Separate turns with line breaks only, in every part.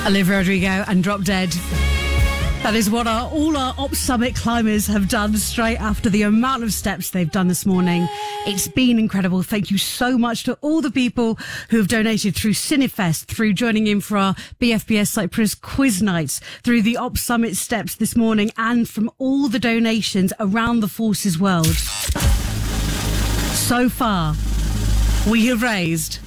Olivia Rodrigo and Drop Dead. That is what all our Op Summit climbers have done straight after the amount of steps they've done this morning. It's been incredible. Thank you so much to all the people who have donated through Cinefest, through joining in for our BFBS Cyprus quiz nights, through the Op Summit steps this morning, and from all the donations around the Forces world. So far, we have raised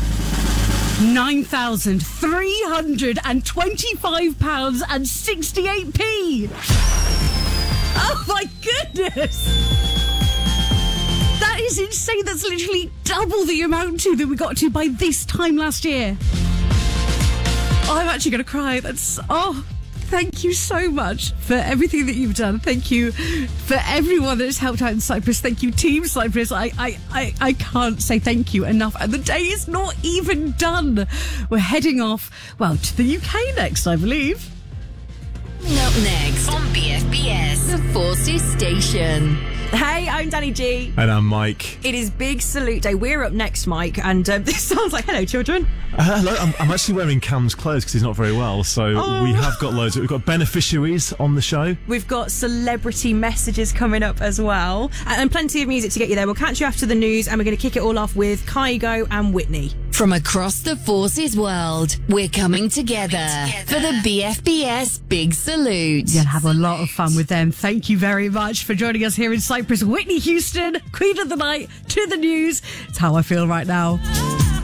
£9,325.68p. Oh my goodness! That is insane. That's literally double the amount that we got to by this time last year. Oh, I'm actually going to cry. Thank you so much for everything that you've done. Thank you for everyone that has helped out in Cyprus. Thank you, Team Cyprus. I can't say thank you enough. And the day is not even done. We're heading off, to the UK next, I believe.
Up next on BFBS, the Forces Station.
Hey, I'm Danny G.
And I'm Mike.
It is Big Salute Day. We're up next, Mike, and this sounds like hello, children.
Hello, I'm actually wearing Cam's clothes because he's not very well, so we have got loads. We've got beneficiaries on the show.
We've got celebrity messages coming up as well, and plenty of music to get you there. We'll catch you after the news, and we're going to kick it all off with Kygo and Whitney.
From across the Forces world, we're coming together for the BFBS Big Salute.
You'll have a lot of fun with them. Thank you very much for joining us here in Cyprus. Whitney Houston, Queen of the Night, to the news. It's how I feel right now.